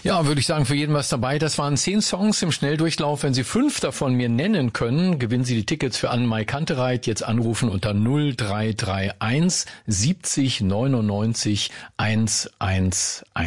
Ja, würde ich sagen, für jeden was dabei. Das waren 10 Songs im Schnelldurchlauf. Wenn Sie 5 davon mir nennen können, gewinnen Sie die Tickets für Anne-Mai Kantereit. Jetzt anrufen unter 0331 70 99 111.